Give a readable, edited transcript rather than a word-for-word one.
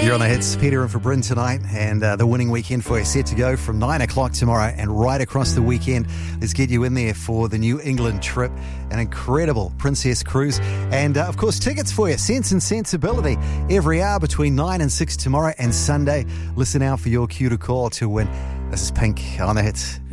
You're on the hits. Peter and for Bryn tonight, and the winning weekend for you set to go from 9 o'clock tomorrow and right across the weekend. Let's get you in there for the New England trip, an incredible Princess cruise, and of course tickets for you. Sense and Sensibility every hour between 9 and 6 tomorrow and Sunday. Listen out for your cue to call to win. This is Pink on the hits.